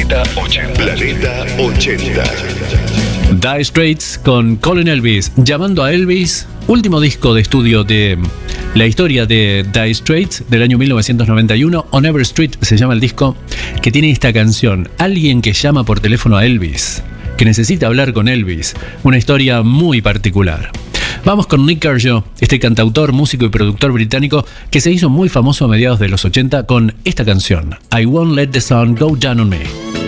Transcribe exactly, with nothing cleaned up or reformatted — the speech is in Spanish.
Planeta ochenta. Planeta ochenta. Dire Straits con Colin Elvis, llamando a Elvis, último disco de estudio de la historia de Dire Straits del año mil novecientos noventa y uno. On Every Street se llama el disco, que tiene esta canción, alguien que llama por teléfono a Elvis, que necesita hablar con Elvis, una historia muy particular. Vamos con Nick Kershaw, este cantautor, músico y productor británico que se hizo muy famoso a mediados de los ochenta con esta canción, I Won't Let the Sun Go Down on Me.